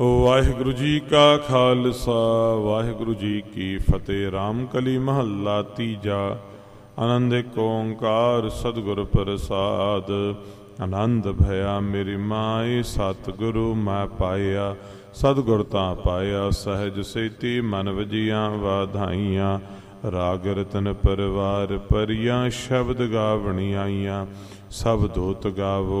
ਵਾਹਿਗੁਰੂ ਜੀ ਕਾ ਖਾਲਸਾ ਵਾਹਿਗੁਰੂ ਜੀ ਕੀ ਫਤਿਹ। ਰਾਮ ਕਲੀ ਮਹੱਲਾ ਤੀਜਾ। ਆਨੰਦ ਏਕ ਓੰਕਾਰ ਸਤਿਗੁਰ ਪ੍ਰਸਾਦ। ਆਨੰਦ ਭਇਆ ਮੇਰੀ ਮਾਈ ਸਤਿਗੁਰੂ ਮੈਂ ਪਾਇਆ। ਸਤਿਗੁਰ ਤਾਂ ਪਾਇਆ ਸਹਿਜ ਸੇਤੀ ਮਨ ਵਜੀਆਂ ਵਾਧਾਈਆਂ। ਰਾਗ ਰਤਨ ਪਰਵਾਰ ਪਰੀਆਂ ਸ਼ਬਦ ਗਾਵਣੀ ਆਈਆਂ। ਸਭ ਦੋਤ ਗਾਵੋ